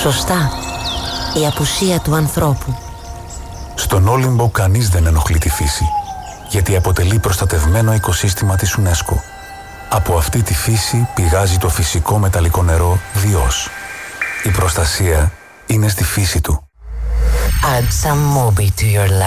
Σωστά, η απουσία του ανθρώπου. Στον Όλυμπο κανείς δεν ενοχλεί τη φύση, γιατί αποτελεί προστατευμένο οικοσύστημα της UNESCO. Από αυτή τη φύση πηγάζει το φυσικό μεταλλικό νερό Διός. Η προστασία είναι στη φύση του. Add some Moby to your life.